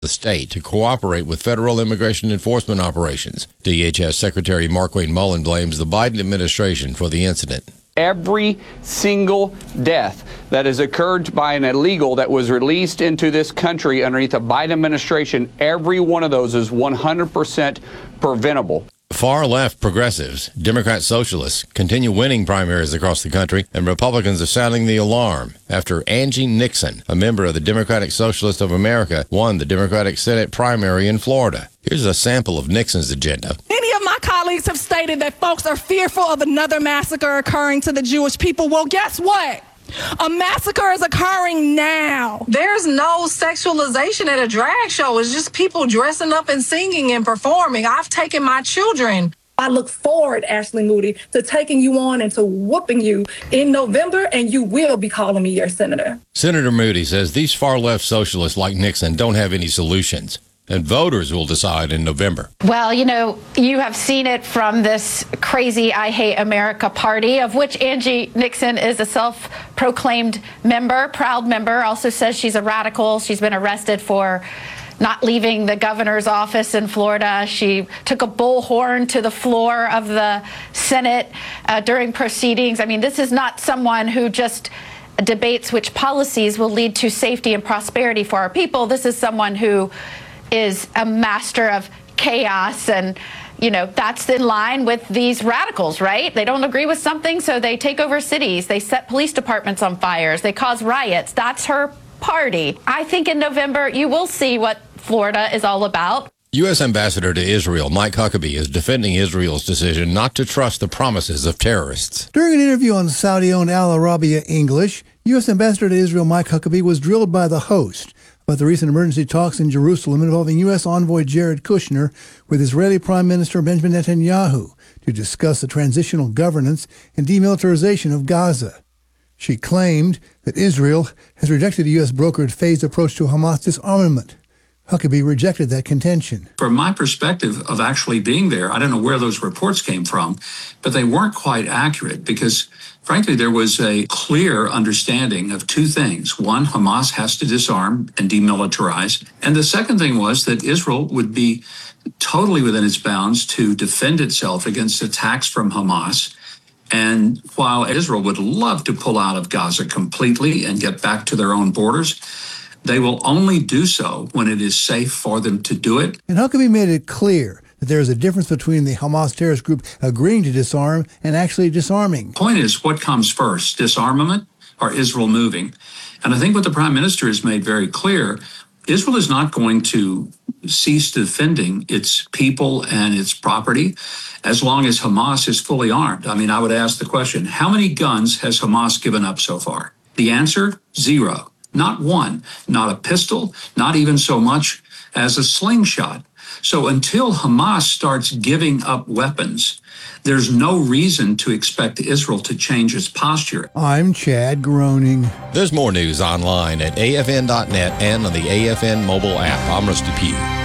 the state to cooperate with federal immigration enforcement operations. DHS Secretary Markwayne Mullin blames the Biden administration for the incident. Every single death that has occurred by an illegal that was released into this country underneath the Biden administration, every one of those is 100% preventable. Far-left progressives, Democrat socialists, continue winning primaries across the country, and Republicans are sounding the alarm after Angie Nixon, a member of the Democratic Socialists of America, won the Democratic Senate primary in Florida. Here's a sample of Nixon's agenda. Many of my colleagues have stated that folks are fearful of another massacre occurring to the Jewish people. Well, guess what? A massacre is occurring now. There's no sexualization at a drag show. It's just people dressing up and singing and performing. I've taken my children. I look forward, Ashley Moody, to taking you on and to whooping you in November, and you will be calling me your senator. Senator Moody says these far-left socialists like Nixon don't have any solutions, and voters will decide in November. Well, you know, you have seen it from this crazy I Hate America party, of which Angie Nixon is a self-proclaimed member, proud member, also says she's a radical. She's been arrested for not leaving the governor's office in Florida. She took a bullhorn to the floor of the Senate during proceedings. I mean, this is not someone who just debates which policies will lead to safety and prosperity for our people. This is someone who is a master of chaos, and you know, that's in line with these radicals, right? They don't agree with something, so they take over cities, they set police departments on fires, they cause riots. That's her party. I think in November you will see what Florida is all about. U.S. Ambassador to Israel Mike Huckabee is defending Israel's decision not to trust the promises of terrorists. During an interview on Saudi-owned Al Arabiya English, U.S. Ambassador to Israel Mike Huckabee was drilled by the host about the recent emergency talks in Jerusalem involving U.S. envoy Jared Kushner with Israeli Prime Minister Benjamin Netanyahu to discuss the transitional governance and demilitarization of Gaza. She claimed that Israel has rejected a U.S. brokered phased approach to Hamas disarmament. Huckabee rejected that contention. From my perspective of actually being there, I don't know where those reports came from, but they weren't quite accurate because, frankly, there was a clear understanding of two things. One, Hamas has to disarm and demilitarize. And the second thing was that Israel would be totally within its bounds to defend itself against attacks from Hamas. And while Israel would love to pull out of Gaza completely and get back to their own borders, they will only do so when it is safe for them to do it. And Huckabee made it clear that there is a difference between the Hamas terrorist group agreeing to disarm and actually disarming. Point is, what comes first, disarmament or Israel moving? And I think what the Prime Minister has made very clear, Israel is not going to cease defending its people and its property as long as Hamas is fully armed. I mean, I would ask the question, how many guns has Hamas given up so far? The answer, 0. Not one, not a pistol, not even so much as a slingshot. So until Hamas starts giving up weapons, there's no reason to expect Israel to change its posture. I'm Chad Groening. There's more news online at afn.net and on the AFN mobile app. I'm Rusty Pugh.